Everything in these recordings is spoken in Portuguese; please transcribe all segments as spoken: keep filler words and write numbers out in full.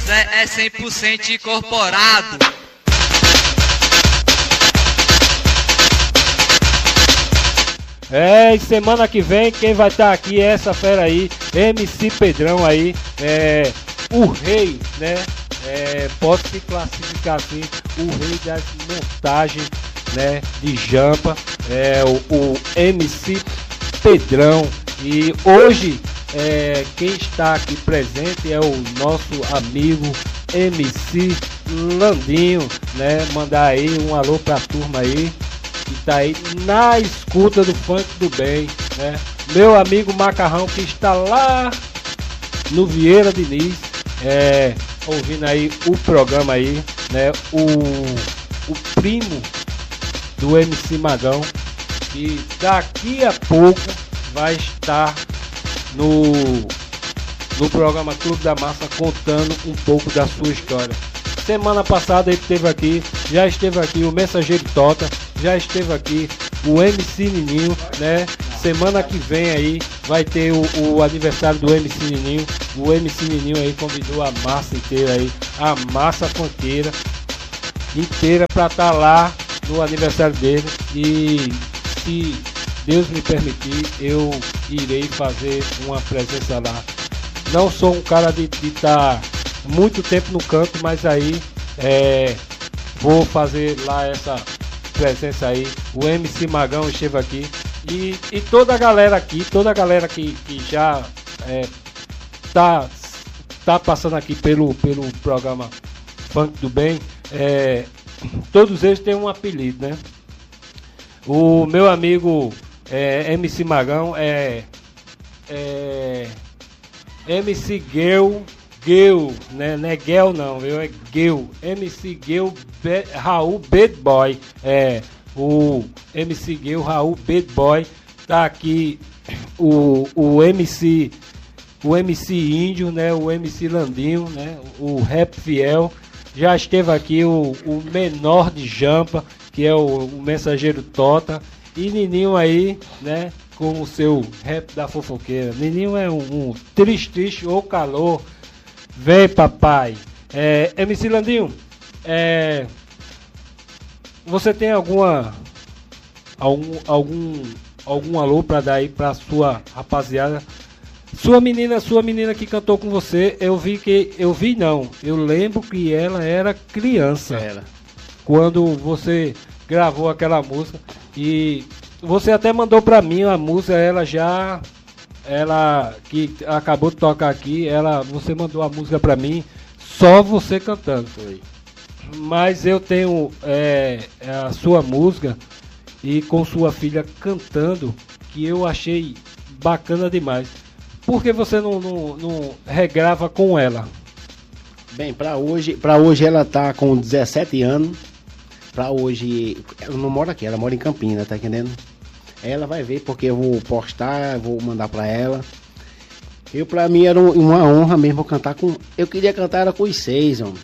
é cem por cento incorporado. É, e semana que vem quem vai estar aqui é essa fera aí, M C Pedrão aí, é o rei, né? É, pode se classificar assim, o rei das montagens, né? De jampa, é o, o M C Pedrão. E hoje é, quem está aqui presente é o nosso amigo M C Landinho, né? Mandar aí um alô pra turma aí que tá aí na escuta do Funk do Bem, né? Meu amigo Macarrão que está lá no Vieira Diniz, é, ouvindo aí o programa aí, né? O, o primo do M C Magão, que daqui a pouco vai estar no, no programa Clube da Massa contando um pouco da sua história. Semana passada ele esteve aqui, já esteve aqui o Mensageiro Tota, já esteve aqui o M C Nininho, né? Semana que vem aí vai ter o, o aniversário do M C Nininho. O M C Nininho aí convidou a massa inteira aí, a massa funkeira inteira pra estar lá no aniversário dele. E se Deus me permitir, eu irei fazer uma presença lá. Não sou um cara de estar muito tempo no canto, mas aí é, vou fazer lá essa presença aí. O M C Magão esteve aqui e, e toda a galera aqui, toda a galera que, que já é, tá, tá passando aqui pelo, pelo programa Funk do Bem, é, todos eles têm um apelido, né? O meu amigo é, M C Magão é, é M C Gel, Gel, né? Não é Gel não, viu? É Gel, M C Gel Be, Raul Bad Boy, é, o M C Gel Raul Bad Boy, tá aqui o, o M C, o M C Índio, né? O M C Landinho, né? O Rap Fiel, já esteve aqui o, o Menor de Jampa, que é o, o Mensageiro Tota, e Nininho aí, né? Com o seu rap da fofoqueira. Nininho é um, um triste, triste ou calor. Vem, papai. É, M C Landinho, é, você tem alguma algum algum algum alô para dar aí para sua rapaziada? Sua menina, sua menina que cantou com você, eu vi que eu vi não, eu lembro que ela era criança. Era. Quando você gravou aquela música e você até mandou para mim a música, ela já ela que acabou de tocar aqui, ela, você mandou a música pra mim, só você cantando. Foi. Mas eu tenho é, a sua música e com sua filha cantando, que eu achei bacana demais. Por que você não, não, não regrava com ela? Bem, pra hoje, pra hoje ela tá com dezessete anos. Pra hoje, ela não mora aqui, ela mora em Campinas, tá entendendo? Ela vai ver porque eu vou postar, vou mandar pra ela. Eu, pra mim, era uma honra mesmo cantar com... Eu queria cantar era com os seis, homem.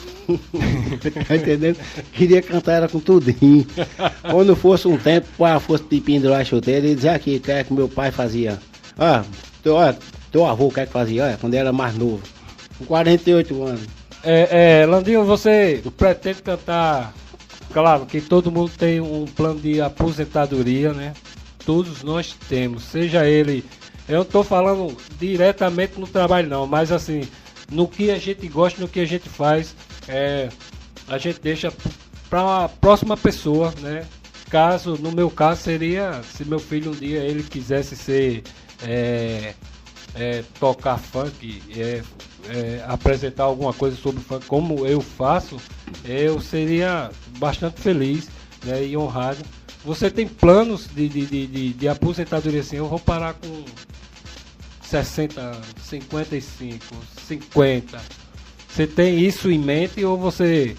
Tá entendendo? Queria cantar era com tudinho. Quando fosse um tempo, pá, fosse de pendurar a chuteira, ele dizia aqui, que é que meu pai fazia. Ah, teu, ó, teu avô, que é que fazia? Olha, quando era mais novo. Com quarenta e oito anos. É, é, Landinho, você pretende cantar... Claro que todo mundo tem um plano de aposentadoria, né? Todos nós temos, seja ele... Eu não estou falando diretamente no trabalho não, mas assim, no que a gente gosta, no que a gente faz, é, a gente deixa para a próxima pessoa, né? Caso, no meu caso, seria se meu filho um dia ele quisesse ser... É, é, tocar funk, é, é, apresentar alguma coisa sobre funk, como eu faço, eu seria bastante feliz, né, e honrado. Você tem planos de, de, de, de, de aposentadoria assim? Eu vou parar com sessenta anos, cinquenta e cinco, cinquenta. Você tem isso em mente ou você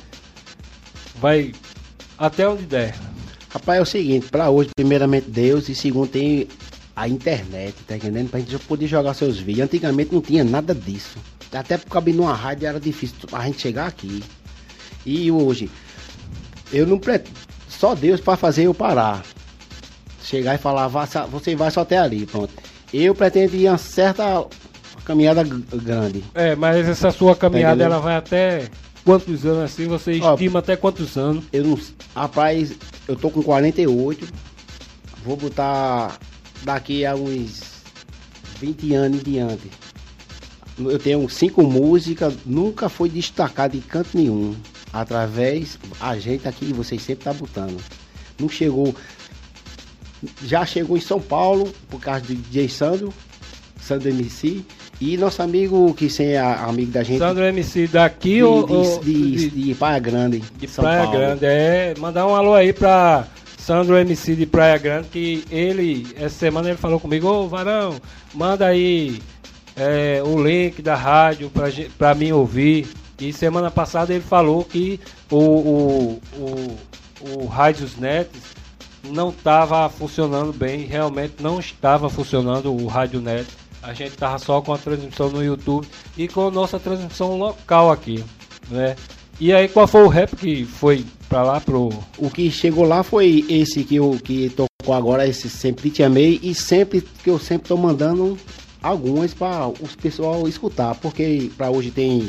vai até onde der? Rapaz, é o seguinte, pra hoje, primeiramente Deus, e segundo tem a internet, tá entendendo? Pra gente poder jogar seus vídeos. Antigamente não tinha nada disso. Até porque cabia numa rádio era difícil a gente chegar aqui. E hoje, eu não pretendo, só Deus pra fazer eu parar. Chegar e falar, você vai só até ali, pronto. Eu pretendo ir a certa, caminhada g- grande. É, mas essa sua caminhada, entendendo? ela vai até quantos anos assim? Você Ó, estima até quantos anos? Eu não, rapaz, eu tô com quarenta e oito. Vou botar daqui a uns vinte anos em diante. Eu tenho cinco músicas, nunca foi destacado em canto nenhum. Através, a gente aqui, vocês sempre tá botando. Não chegou. Já chegou em São Paulo, por causa de D J Sandro, Sandro M C. E nosso amigo, que sem é amigo da gente. Sandro M C daqui de, ou de, ou- de, de Praia Grande, de São Praia Paulo. Grande? É, mandar um alô aí pra Sandro M C de Praia Grande, que ele, essa semana ele falou comigo, ô Varão, manda aí é, o link da rádio pra, gen- pra mim ouvir. E semana passada ele falou que o, o, o, o Rádios Net não estava funcionando bem, realmente não estava funcionando o Rádio Net. A gente estava só com a transmissão no YouTube e com a nossa transmissão local aqui, né? E aí qual foi o rap que foi pra lá pro... O que chegou lá foi esse que eu que tocou agora, esse Sempre Te Amei, e sempre que eu sempre tô mandando algumas para os pessoal escutar, porque para hoje tem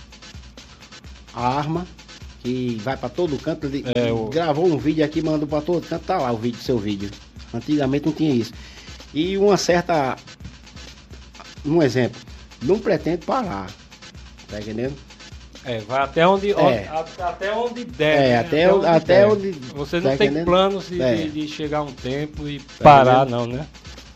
a Arma, que vai para todo canto, ele É, o- gravou um vídeo aqui, mandou para todo canto, tá lá o vídeo, seu vídeo. Antigamente não tinha isso. E uma certa, um exemplo, não pretendo parar, tá entendendo? É, vai até onde, É. onde- a- até onde der. É, né? até o- até der. onde- Você não tá tem entendendo? planos de, É. de- de chegar um tempo e parar, entendendo? não, né?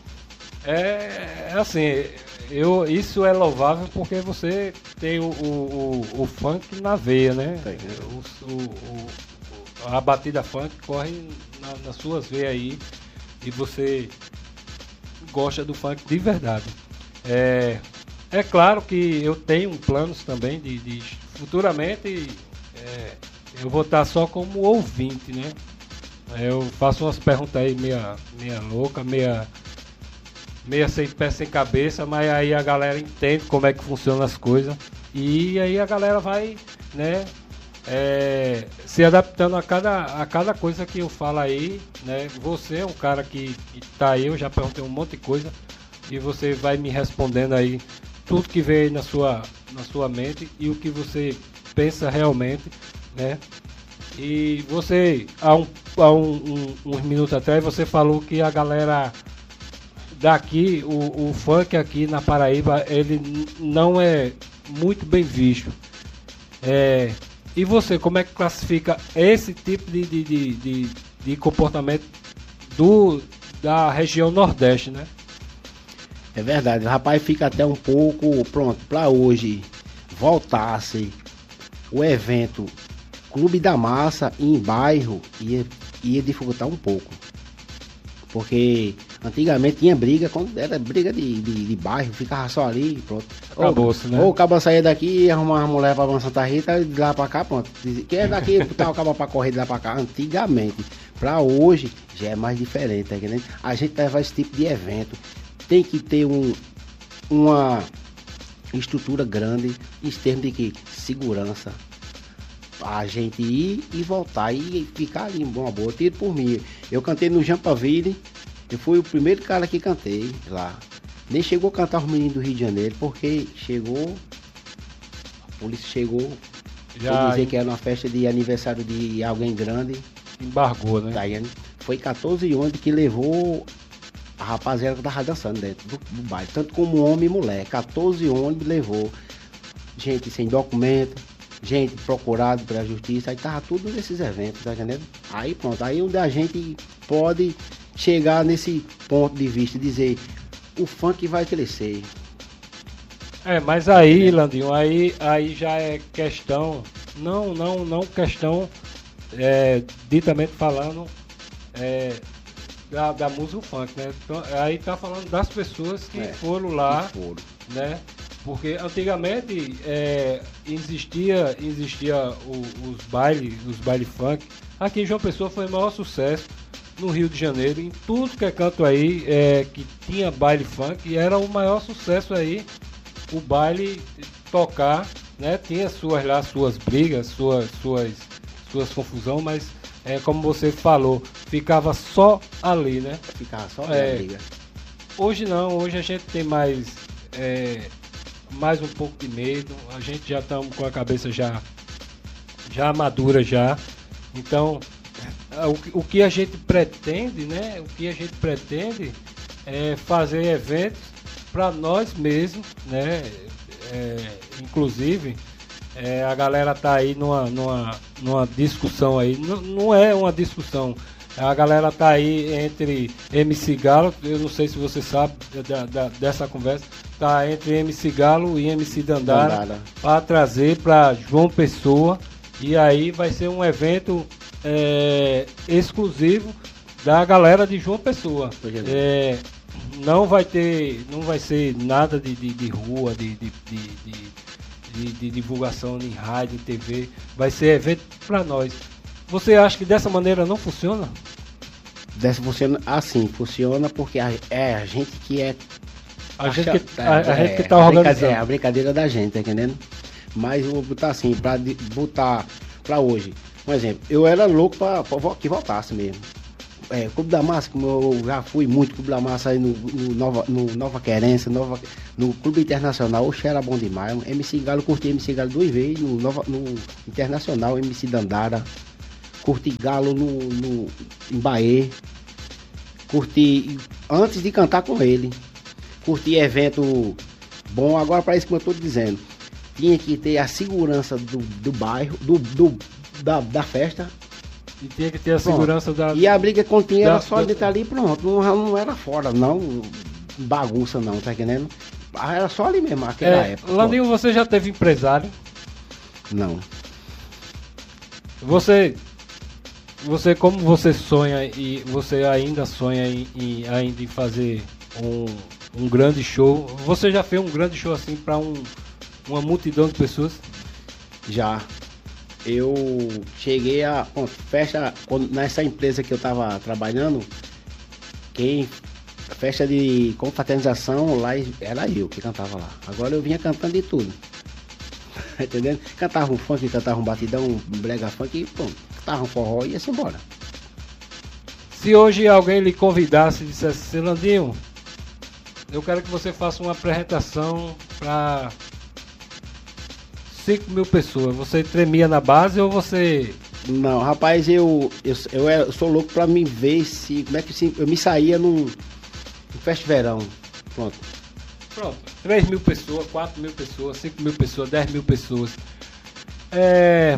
É, é assim, eu, isso é louvável porque você tem o, o, o, o funk na veia, né? Tá entendendo? O, o- o- a batida funk corre na- nas suas veias aí e você gosta do funk de verdade. É, é claro que eu tenho planos também de, de futuramente é, eu vou estar só como ouvinte, né? Eu faço umas perguntas aí meia, meia louca, meia, meia sem pé sem cabeça, mas aí a galera entende como é que funcionam as coisas e aí a galera vai, né? É, se adaptando a cada, a cada coisa que eu falo aí, né? Você é um cara que, que tá aí, eu já perguntei um monte de coisa e você vai me respondendo aí tudo que vem aí na sua, na sua mente e o que você pensa realmente, né? E você, há, um, há um, um, uns minutos atrás, você falou que a galera daqui, o, o funk aqui na Paraíba, ele n- não é muito bem visto. É, e você, como é que classifica esse tipo de, de, de, de, de comportamento do, da região Nordeste, né? É verdade, o rapaz fica até um pouco pronto para hoje voltasse o evento Clube da Massa em bairro ia, ia dificultar um pouco. Porque antigamente tinha briga, quando era briga de, de, de bairro, ficava só ali e pronto. Acabou-se, ou, né? Ou o cabo saía daqui e arrumava a mulher pra Santa Rita, de lá pra cá, pronto. Dizia, quem é daqui, botar o cabo pra correr de lá pra cá. Antigamente, pra hoje, já é mais diferente, tá entendendo? A gente leva esse tipo de evento. Tem que ter um, uma estrutura grande em termos de que segurança. A gente ir e voltar e ficar ali em uma boa. Tiro por mim. Eu cantei no Jampaville. Eu fui o primeiro cara que cantei lá. Nem chegou a cantar os meninos do Rio de Janeiro, porque chegou. A polícia chegou. Já Foi dizer que era uma festa de aniversário de alguém grande. embargou, né? Tá entendendo? Foi quatorze ônibus que levou a rapaziada que tava dançando dentro do, do baile. Tanto como homem e mulher. quatorze ônibus levou. Gente sem documento. Gente procurado pela justiça. Aí tava tudo nesses eventos, tá entendendo? Aí pronto. Aí onde a gente pode chegar nesse ponto de vista e dizer: o funk vai crescer. É, mas aí, Landinho, aí, aí já é questão, não, não, não questão, é, ditamente falando, é, da, da música funk, né? Então, aí tá falando das pessoas que É, foram lá, que foram. né? Porque antigamente é, existia, existia o- os bailes, os baile funk. Aqui em João Pessoa foi o maior sucesso no Rio de Janeiro, em tudo que é canto aí, é, que tinha baile funk, e era o maior sucesso aí, o baile tocar, né? Tinha suas lá, suas brigas, suas, suas, suas confusão, mas é, como você falou, ficava só ali, né? Ficava só É. na briga. Hoje não, hoje a gente tem mais é, mais um pouco de medo. A gente já estamos com a cabeça já, já madura já. Então, o, o que a gente pretende, né? O que a gente pretende é fazer eventos para nós mesmos, né? É, inclusive, é, a galera tá aí numa, numa, numa discussão aí. Não, não é uma discussão. A galera tá aí entre M C Galo, eu não sei se você sabe da, da, dessa conversa, tá entre M C Galo e M C Dandara, Dandara. para trazer para João Pessoa, e aí vai ser um evento é, exclusivo da galera de João Pessoa. É, não vai ter, não vai ser nada de, de, de rua, de, de, de, de, de, de divulgação em rádio, em T V, vai ser evento para nós. Você acha que dessa maneira não funciona? Dessa funciona assim, funciona porque a, é a gente que é. A, gente, que, a, a é, gente que tá organizando. É a brincadeira da gente, tá entendendo? Mas eu vou botar assim, pra botar pra hoje. Um exemplo, eu era louco pra, pra que voltasse mesmo. É, Clube da Massa, como eu já fui muito Clube da Massa aí no, no, Nova, no Nova Querência, Nova, no Clube Internacional, oxe, era bom demais. M C Galo, curti M C Galo duas vezes, no, Nova, no Internacional, M C Dandara. Curti Galo no, no, em Bahia. Curti antes de cantar com ele. Curti evento bom. Agora, para isso que eu estou dizendo, tinha que ter a segurança do, do bairro, do, do, da, da festa. E tinha que ter a segurança pronto. da. E a briga que tinha da, era só da, de estar ali, pronto. Não, não era fora, não. Bagunça, não, tá entendendo? Era só ali mesmo, naquela é, época. Landinho, você já teve empresário? Não. Você. Você, como você sonha e você ainda sonha em, em, ainda em fazer um, um grande show, você já fez um grande show assim para um, uma multidão de pessoas? Já. Eu cheguei a bom, festa quando, nessa empresa que eu tava trabalhando, quem festa de confraternização lá era eu que cantava lá. Agora eu vinha cantando de tudo. Entendendo? Cantava um funk, cantava um batidão, um brega funk e pronto. Cantava um forró e ia-se embora. Se hoje alguém lhe convidasse e dissesse, Celandinho, eu quero que você faça uma apresentação para cinco mil pessoas, você tremia na base ou você... Não, rapaz, eu, eu, eu, eu sou louco pra me ver se... Como é que se, eu me saía num, num festa de verão. Pronto. Pronto, três mil pessoas, quatro mil pessoas, cinco mil pessoas, dez mil pessoas. É...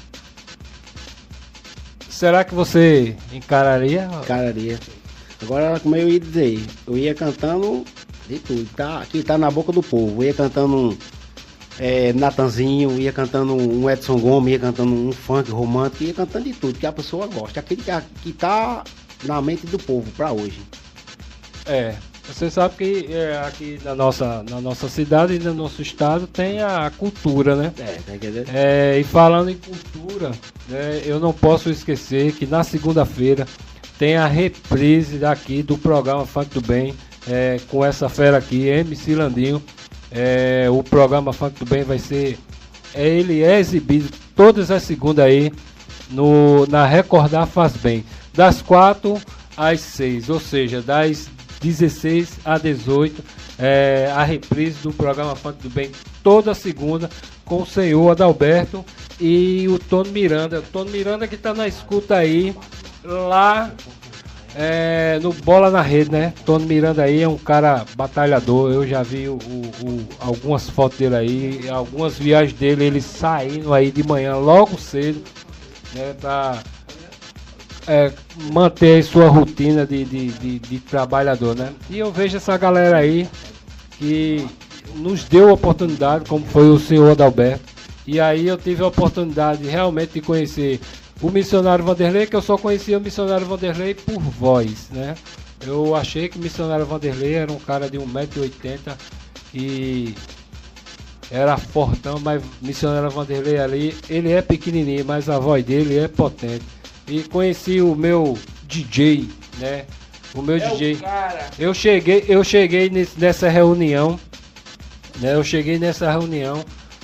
Será que você encararia? Encararia. Agora, como eu ia dizer, eu ia cantando de tudo. Tá, aqui tá na boca do povo. Eu ia cantando um é, Natanzinho, ia cantando um Edson Gomes, ia cantando um funk romântico, ia cantando de tudo, que a pessoa gosta. Aquele que, que tá na mente do povo pra hoje. É. Você sabe que é, aqui na nossa, na nossa cidade e no nosso estado tem a cultura, né? É, tá entendendo? É, e falando em cultura, né, eu não posso esquecer que na segunda-feira tem a reprise daqui do programa Funk do Bem, é, com essa fera aqui, M C Landinho. É, o programa Funk do Bem vai ser, é, ele é exibido todas as segundas aí no, na Recordar Faz Bem, das quatro às seis, ou seja, das dezesseis a dezoito, é, a reprise do programa Funk do Bem toda segunda com o senhor Adalberto e o Tony Miranda. O Tony Miranda que está na escuta aí lá é, no Bola na Rede, né? Tony Miranda aí é um cara batalhador. Eu já vi o, o, algumas fotos dele aí, algumas viagens dele, ele saindo aí de manhã logo cedo, né? Pra É, manter sua rotina de, de, de, de trabalhador, né? E eu vejo essa galera aí que nos deu a oportunidade, como foi o senhor Adalberto, e aí eu tive a oportunidade realmente de conhecer o missionário Vanderlei, que eu só conhecia o missionário Vanderlei por voz, né? Eu achei que o missionário Vanderlei era um cara de um metro e oitenta que era fortão, mas o missionário Vanderlei ali, ele é pequenininho, mas a voz dele é potente. E conheci o meu D J, né? O meu é D J. O cara. Eu cheguei, eu cheguei nesse, nessa reunião, né? Eu cheguei nessa reunião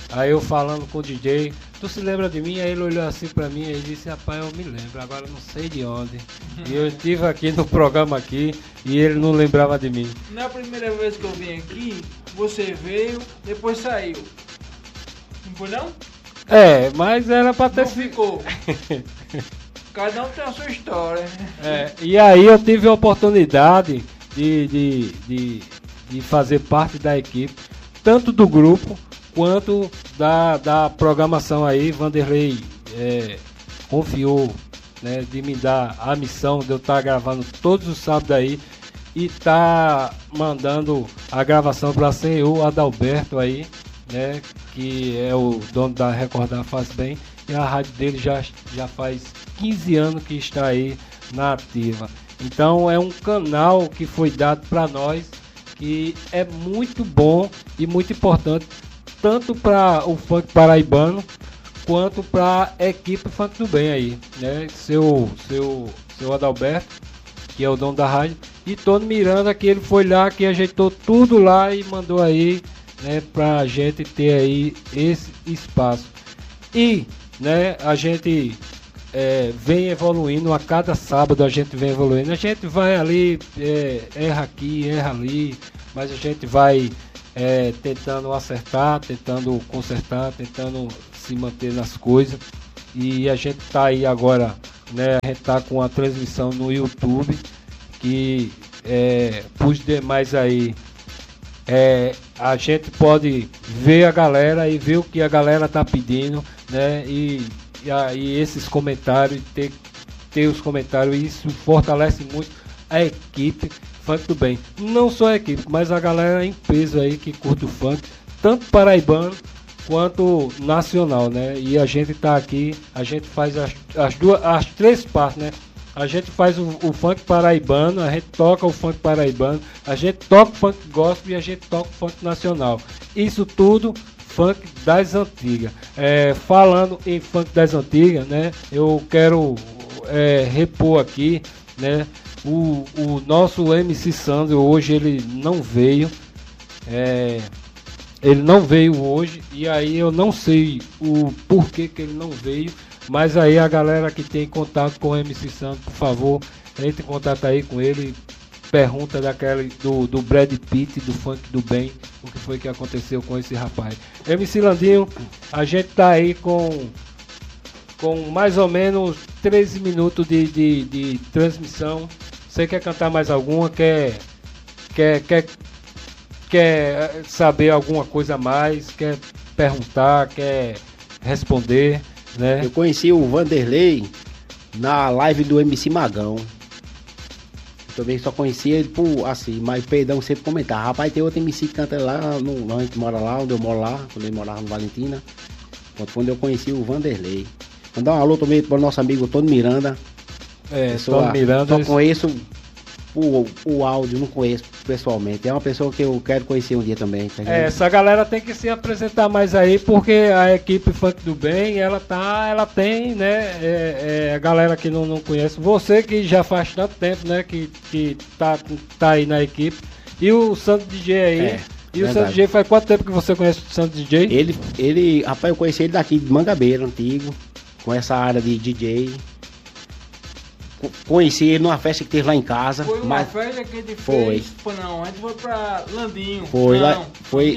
Aí eu falando com o D J, tu se lembra de mim? Aí ele olhou assim pra mim e disse, rapaz, eu me lembro, agora não sei de onde. E eu estive aqui no programa aqui e ele não lembrava de mim. Na primeira vez que eu vim aqui, você veio, depois saiu. Não foi não? É, mas era pra ter Não ficou. Cada um tem a sua história. É, e aí eu tive a oportunidade de, de, de, de fazer parte da equipe, tanto do grupo quanto da, da programação aí. Vanderlei é, confiou, né, de me dar a missão de eu estar gravando todos os sábados aí e tá mandando a gravação para ser o Adalberto aí, né, que é o dono da Recordar Faz Bem, e a rádio dele já, já faz quinze anos que está aí na ativa. Então é um canal que foi dado para nós, que é muito bom e muito importante, tanto para o funk paraibano quanto para a equipe Funk do Bem aí, né? Seu, seu, seu Adalberto, que é o dono da rádio, e Tony Miranda, que ele foi lá, que ajeitou tudo lá e mandou aí, né, pra gente ter aí esse espaço. E, né, a gente é, vem evoluindo, a cada sábado a gente vem evoluindo. A gente vai ali, é, erra aqui, erra ali, mas a gente vai é, tentando acertar, tentando consertar, tentando se manter nas coisas. E a gente tá aí agora, né, a gente tá com a transmissão no YouTube, que é, pros demais aí, é, a gente pode ver a galera e ver o que a galera tá pedindo, né? E, e aí esses comentários, ter, ter os comentários, isso fortalece muito a equipe Funk do Bem. Não só a equipe, mas a galera em peso aí que curte o funk, tanto paraibano quanto nacional, né? E a gente tá aqui, a gente faz as, as duas, as três partes, né? A gente faz o, o funk paraibano, a gente toca o funk paraibano, a gente toca o funk gospel e a gente toca o funk nacional. Isso tudo funk das antigas. É, falando em funk das antigas, né? Eu quero é, repor aqui, né? O, o nosso M C Sandro hoje ele não veio. É, ele não veio hoje e aí eu não sei o porquê que ele não veio. Mas aí a galera que tem contato com o M C Sandro, por favor, entre em contato aí com ele, pergunta daquela do, do Brad Pitt, do Funk do Bem, o que foi que aconteceu com esse rapaz. M C Landinho, a gente tá aí com, com mais ou menos treze minutos de, de, de transmissão. Você quer cantar mais alguma? Quer, quer, quer, quer saber alguma coisa a mais? Quer perguntar? Quer responder? Né? Eu conheci o Vanderlei na live do M C Magão. Eu também só conhecia ele por assim, mas perdão sempre comentar. Rapaz, tem outro M C que canta lá, no, a gente mora lá, onde eu moro lá, quando ele morava no Valentina. Quando eu conheci o Vanderlei. Mandar um alô também para o nosso amigo Tony Miranda. É, pessoa, Tony Miranda. Só conheço o, o áudio, não conheço pessoalmente. É uma pessoa que eu quero conhecer um dia também. Tá é, essa galera tem que se apresentar mais aí, porque a equipe Funk do Bem, ela tá, ela tem, né, é, é, a galera que não, não conhece, você que já faz tanto tempo, né, que, que tá, tá aí na equipe, e o Santo D J aí, é, e verdade. O Santo D J, faz quanto tempo que você conhece o Santo D J? Ele, ele, rapaz, eu conheci ele daqui de Mangabeira, antigo, com essa área de D J. Conheci ele numa festa que teve lá em casa. Foi uma mas... festa que a gente foi. fez. Foi. Não, a gente foi pra Landinho. Foi não, lá. Foi.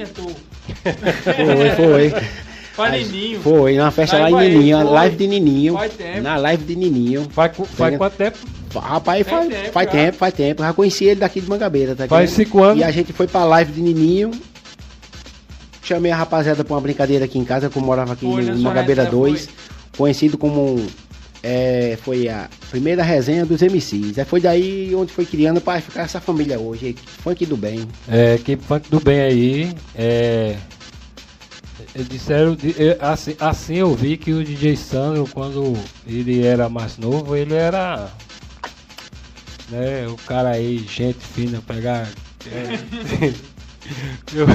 Foi, foi. Pra Nininho. Foi, na festa lá, lá em Nininho. Foi. Live de Nininho. Faz tempo. Na live de Nininho. Faz, faz quanto tempo? Rapaz, faz, tempo, faz já. tempo, faz tempo. Já conheci ele daqui de Mangabeira. Tá faz querendo? cinco anos. E a gente foi pra live de Nininho. Chamei a rapaziada pra uma brincadeira aqui em casa, que eu morava aqui Foi, em Mangabeira dois. foi. Conhecido como... É, foi a primeira resenha dos M Cs. É, foi daí onde foi criando para ficar essa família hoje. Funk do Bem. É, equipe Funk do Bem aí. É, disseram, assim, assim eu vi que o D J Sandro, quando ele era mais novo, ele era, né, o cara aí, gente fina, pegar. É, eu,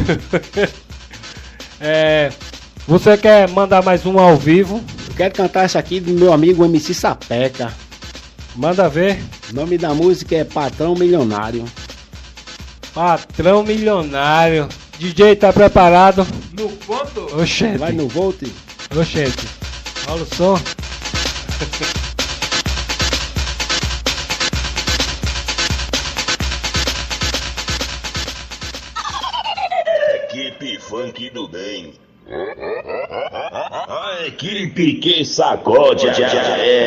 é, você quer mandar mais um ao vivo? Quero cantar essa aqui do meu amigo M C Sapeca. Manda ver. O nome da música é Patrão Milionário. Patrão Milionário. D J tá preparado? No ponto? Oxente. Vai no Volt. Oxente. Rola o som. Equipe Funk do Bem. A equipe que sacode a